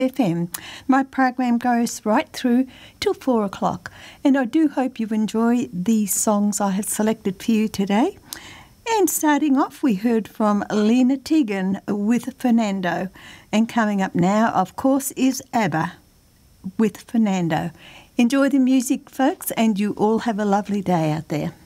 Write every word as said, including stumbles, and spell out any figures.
F M. My program goes right through till four o'clock, and I do hope you enjoy the songs I have selected for you today. And starting off, we heard from Lena Tegan with Fernando, and coming up now, of course, is ABBA with Fernando. Enjoy the music, folks, and you all have a lovely day out there.